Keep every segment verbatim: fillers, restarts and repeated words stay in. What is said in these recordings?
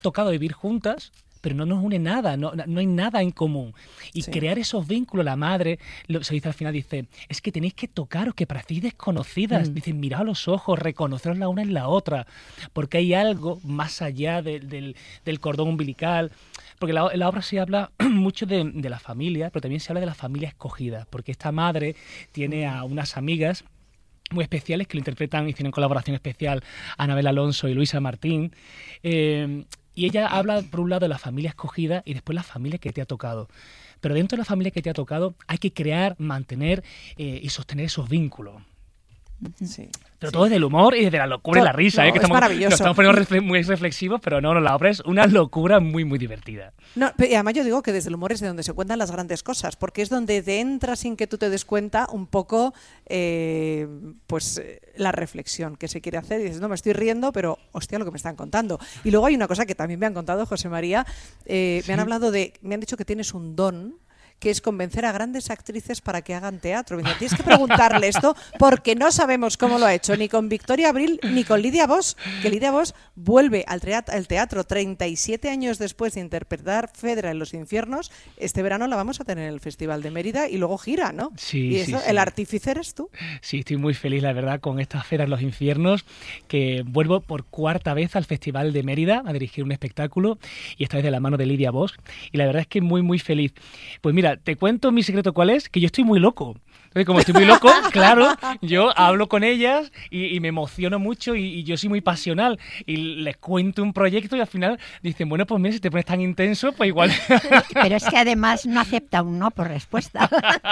tocado vivir juntas, pero no nos une nada, no, no hay nada en común. Y sí. crear esos vínculos, la madre, lo, se dice al final, dice, es que tenéis que tocaros, que parecéis desconocidas. Mm. Dicen, mirad a los ojos, reconoceros la una en la otra, porque hay algo más allá de, del, del cordón umbilical. Porque la, la obra se habla mucho de, de la familia, pero también se habla de la familia escogida, porque esta madre tiene a unas amigas muy especiales que lo interpretan y tienen colaboración especial Anabel Alonso y Luisa Martín. Eh, y ella habla, por un lado, de la familia escogida y después la familia que te ha tocado. Pero dentro de la familia que te ha tocado hay que crear, mantener eh, y sostener esos vínculos. Sí, pero sí. todo desde el humor y desde la locura todo, y la risa, no, ¿eh? Que es estamos, maravilloso. Nos estamos poniendo refle- muy reflexivos, pero no, no, la obra es una locura muy, muy divertida. No, y además yo digo que desde el humor es de donde se cuentan las grandes cosas, porque es donde te entra sin que tú te des cuenta un poco eh, pues la reflexión que se quiere hacer y dices, no, me estoy riendo, pero hostia lo que me están contando. Y luego hay una cosa que también me han contado, José María, eh, ¿Sí? me han hablado de, me han dicho que tienes un don, que es convencer a grandes actrices para que hagan teatro. Me dicen, tienes que preguntarle esto porque no sabemos cómo lo ha hecho, ni con Victoria Abril, ni con Lidia Vos, que Lidia Vos vuelve al teatro, al teatro treinta y siete años después de interpretar Fedra en Los Infiernos. Este verano la vamos a tener en el Festival de Mérida y luego gira, ¿no? Sí, y eso, sí, el sí. artífice eres tú. Sí, estoy muy feliz, la verdad, con esta Fedra en Los Infiernos, que vuelvo por cuarta vez al Festival de Mérida a dirigir un espectáculo y esta vez de la mano de Lidia Vos. Y la verdad es que muy, muy feliz. Pues mira, te cuento mis secreto cuál es, que yo estoy muy loco. Entonces, como estoy muy loco, claro, yo hablo con ellas y, y me emociono mucho y, y yo soy muy pasional y les cuento un proyecto y al final dicen, bueno, pues mira, si te pones tan intenso, pues igual. Pero es que además no acepta un no por respuesta.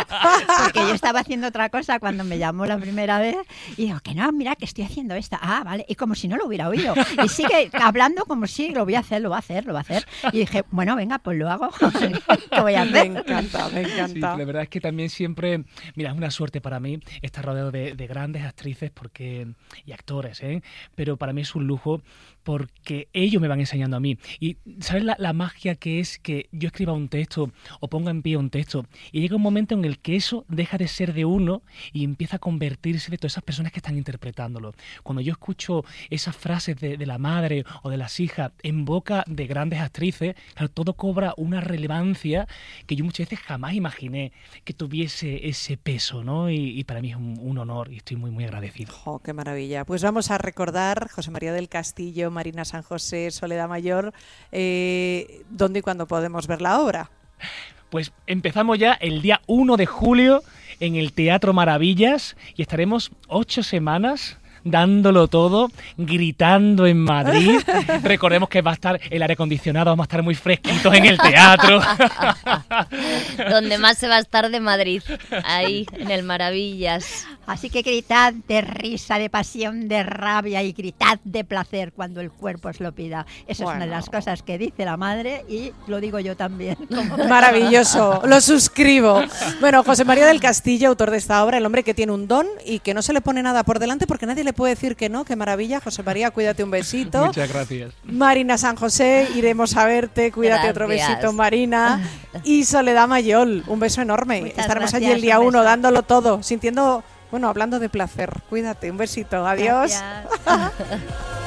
Porque yo estaba haciendo otra cosa cuando me llamó la primera vez y digo, que no, mira, que estoy haciendo esta. Ah, vale, y como si no lo hubiera oído. Y sigue hablando como si lo voy a hacer, lo va a hacer, lo va a hacer. Y dije, bueno, venga, pues lo hago. ¿Qué voy a hacer? Me encanta, me encanta. Sí, la verdad es que también siempre, mira, es una suerte para mí estar rodeado de, de grandes actrices porque y actores, ¿eh? Pero para mí es un lujo porque ellos me van enseñando a mí. Y ¿sabes la, la magia que es que yo escriba un texto o ponga en pie un texto y llega un momento en el que eso deja de ser de uno y empieza a convertirse de todas esas personas que están interpretándolo? Cuando yo escucho esas frases de, de la madre o de las hijas en boca de grandes actrices, claro, todo cobra una relevancia que yo muchas veces jamás imaginé que tuviese ese peso, ¿no? Y, y para mí es un, un honor y estoy muy, muy agradecido. Oh, ¡qué maravilla! Pues vamos a recordar, José María del Castillo, Marina San José, Soledad Mayor, eh, ¿dónde y cuándo podemos ver la obra? Pues empezamos ya el día uno de julio en el Teatro Maravillas y estaremos ocho semanas dándolo todo, gritando en Madrid. Recordemos que va a estar el aire acondicionado, vamos a estar muy fresquitos en el teatro. Donde más se va a estar de Madrid, ahí en el Maravillas. Así que gritad de risa, de pasión, de rabia y gritad de placer cuando el cuerpo os lo pida. Esa bueno. es una de las cosas que dice la madre y lo digo yo también. Maravilloso, lo suscribo. Bueno, José María del Castillo, autor de esta obra, el hombre que tiene un don y que no se le pone nada por delante porque nadie le puede decir que no. Qué maravilla, José María, cuídate, un besito. Muchas gracias. Marina San José, iremos a verte, cuídate, gracias. Otro besito, Marina. Y Soledad Mayol, un beso enorme. Muchas Estaremos gracias, allí el día uno dándolo todo, sintiendo, bueno, hablando de placer. Cuídate, un besito, adiós.